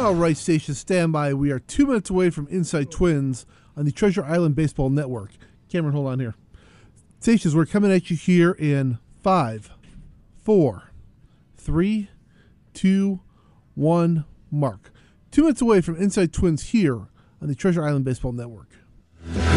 All right, station, stand by. We are 2 minutes away from Inside Twins on the Treasure Island Baseball Network. Cameron, hold on here. Stations, we're coming at you here in 5, 4, 3, 2, 1, mark. 2 minutes away from Inside Twins here on the Treasure Island Baseball Network.